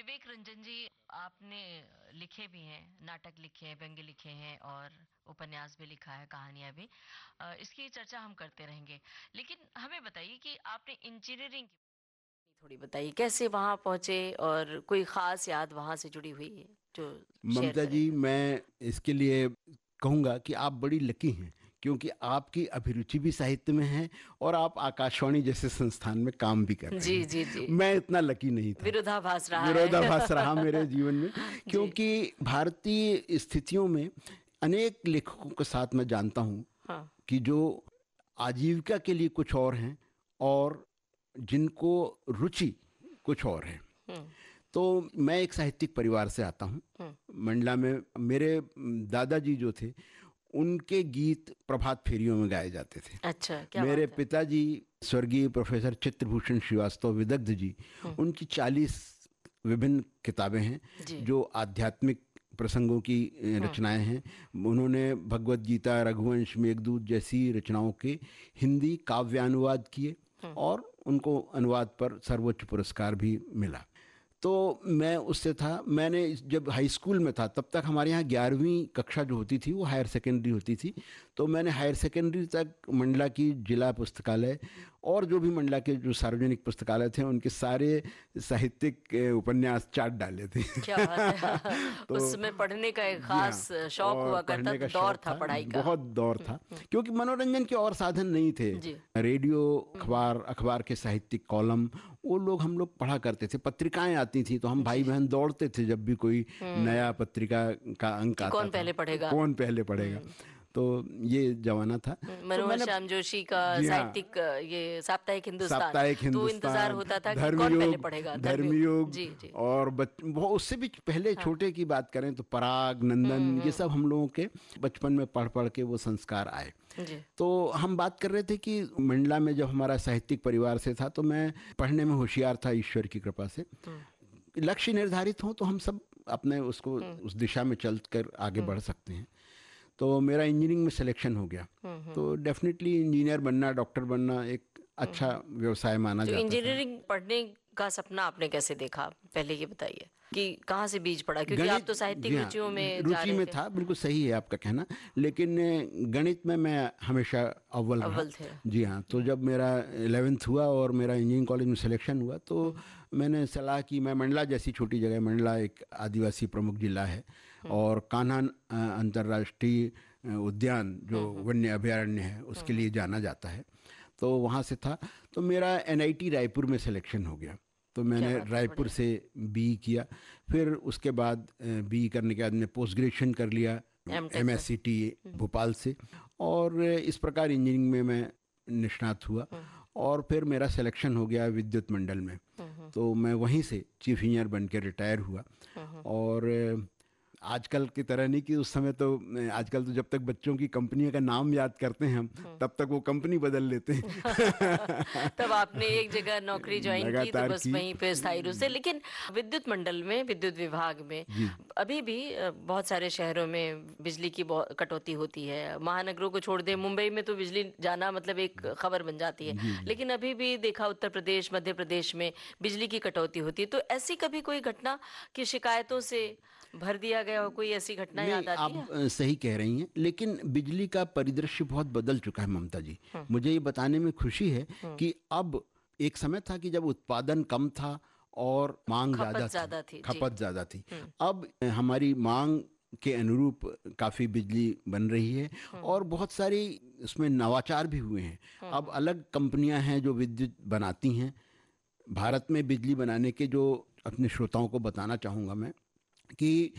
विवेक रंजन जी, आपने लिखे भी हैं, नाटक लिखे हैं, व्यंग्य लिखे हैं और उपन्यास भी लिखा है, कहानियां भी। इसकी चर्चा हम करते रहेंगे, लेकिन हमें बताइए कि आपने इंजीनियरिंग की थोड़ी बताइए, कैसे वहां पहुंचे और कोई खास याद वहां से जुड़ी हुई है जो शेयर ममता जी, करेंगे। मैं इसके लिए कहूँगा कि आप बड़ी लकी हैं, क्योंकि आपकी अभिरुचि भी साहित्य में है और आप आकाशवाणी जैसे संस्थान में काम भी कर रहे जी जी हैं। जी। मैं इतना लकी नहीं था। विरोधाभास रहा विरोधाभास है। रहा मेरे जीवन में, जी। क्योंकि भारतीय स्थितियों में अनेक लेखकों के साथ मैं जानता हूँ हाँ। कि जो आजीविका के लिए कुछ और हैं और जिनको रुचि कुछ और है। हम्म। तो मैं एक साहित्यिक परिवार से आता हूँ। हम्म। मंडला में मेरे दादाजी जो थे, उनके गीत प्रभात फेरियों में गाए जाते थे। अच्छा, क्या मेरे बात है। पिताजी स्वर्गीय प्रोफेसर चित्रभूषण श्रीवास्तव विदग्ध जी, हम्म। उनकी 40 विभिन्न किताबें हैं जी। जो आध्यात्मिक प्रसंगों की हम्म। रचनाएं हैं। उन्होंने भगवत गीता, रघुवंश, मेघदूत जैसी रचनाओं के हिंदी काव्यानुवाद किए हम्म। और उनको अनुवाद पर सर्वोच्च पुरस्कार भी मिला। तो मैं उससे था। मैंने जब हाई स्कूल में था तब तक हमारे यहाँ 11वीं कक्षा जो होती थी वो हायर सेकेंडरी होती थी। तो मैंने हायर सेकेंडरी तक मंडला की जिला पुस्तकालय और जो भी मंडला के जो सार्वजनिक पुस्तकालय थे उनके सारे साहित्यिक उपन्यास चाट डाले थे। क्या बात है। तो उस समय पढ़ने का एक जी हाँ, खास शौक और हुआ करता पढ़ने था, का दौर शौक था था, पढ़ाई का। बहुत दौर था, क्योंकि मनोरंजन के और साधन नहीं थे। जी। रेडियो, अखबार, अखबार के साहित्यिक कॉलम, वो लोग हम लोग पढ़ा करते थे। पत्रिकाएं आती थी तो हम भाई जी। बहन दौड़ते थे जब भी कोई नया हम्म। पत्रिका का अंक कि आता कौन था, पहले पढ़ेगा। कौन पहले पढ़ेगा। हम्म। तो ये जमाना था। तो मनोहर मैंने, श्याम जोशी का जी हाँ, साहित्यिक ये साप्ताहिक हिंदुस्तान, साप्ताहिक तो इंतजार हिंदुस्तान, होता था कि कौन पहले धर्मयुग, पढ़ेगा। धर्मयुग। धर्मयुग, जी जी। और वो उससे भी पहले हाँ। छोटे की बात करें तो पराग, नंदन, ये सब हम लोगों के बचपन में पढ़ पढ़ के वो संस्कार आए। जी। तो हम बात कर रहे थे कि मंडला में जब हमारा साहित्यिक परिवार से था तो मैं पढ़ने में होशियार था, ईश्वर की कृपा से। हम्म। लक्ष्य निर्धारित हो तो हम सब अपने उसको हम्म। उस दिशा में चल कर आगे हम्म। बढ़ सकते हैं। तो मेरा इंजीनियरिंग में सिलेक्शन हो गया। हम्म। तो डेफिनेटली इंजीनियर बनना, डॉक्टर बनना एक अच्छा हम्म। व्यवसाय माना तो जाता था। इंजीनियरिंग पढ़ने का सपना आपने कैसे देखा, पहले ये बताइए कि कहाँ से बीज पड़ा, क्योंकि आप गणित, तो जी साहित्यिक हाँ, रुचियों में जा रुचि रहे में थे। था, बिल्कुल सही है आपका कहना। लेकिन गणित में मैं हमेशा अव्वल रहा। अव्वल थे। जी हाँ। तो जब मेरा 11th हुआ और मेरा इंजीनियरिंग कॉलेज में सिलेक्शन हुआ तो मैंने सलाह की। मैं मंडला जैसी छोटी जगह, मंडला एक आदिवासी प्रमुख जिला है और कान्हा अंतर्राष्ट्रीय उद्यान जो वन्य अभयारण्य है उसके लिए जाना जाता है। तो वहाँ से था। तो मेरा एनआईटी रायपुर में सिलेक्शन हो गया। तो क्या मैंने बात है, रायपुर बढ़िया। से बी किया। फिर उसके बाद बी करने के बाद मैंने पोस्ट ग्रेजुएशन कर लिया एमटेक में। एमएससीटी भोपाल से। और इस प्रकार इंजीनियरिंग में मैं निष्णात हुआ। और फिर मेरा सिलेक्शन हो गया विद्युत मंडल में। तो मैं वहीं से चीफ इंजीनियर बन के रिटायर हुआ। और आजकल की तरह नहीं कि उस समय तो, आजकल तो जब तक बच्चों की कंपनियों का नाम याद करते हैं हम तब तक वो कंपनी बदल लेते हैं। तब आपने एक जगह नौकरी ज्वाइन की तो लगातार बस की। वहीं पे स्थायी रूप से। लेकिन विद्युत मंडल में, विद्युत विभाग में जी अभी भी बहुत सारे शहरों में बिजली की बहुत कटौती होती है। महानगरों को छोड़ दें, मुंबई में तो बिजली जाना मतलब एक खबर बन जाती है। जी जी। लेकिन अभी भी देखा उत्तर प्रदेश, मध्य प्रदेश में बिजली की कटौती होती है। तो ऐसी कभी कोई घटना की शिकायतों से भर दिया गया हो, कोई ऐसी घटना नहीं, याद आती आप है। सही कह रही हैं, लेकिन बिजली का परिदृश्य बहुत बदल चुका है ममता जी। मुझे ये बताने में खुशी है कि अब, एक समय था कि जब उत्पादन कम था और मांग ज़्यादा खपत थी, ज्यादा थी जी। खपत ज़्यादा थी। अब हमारी मांग के अनुरूप काफ़ी बिजली बन रही है और बहुत सारी उसमें नवाचार भी हुए हैं। अब अलग कंपनियां हैं जो विद्युत बनाती हैं। भारत में बिजली बनाने के, जो अपने श्रोताओं को बताना चाहूँगा मैं कि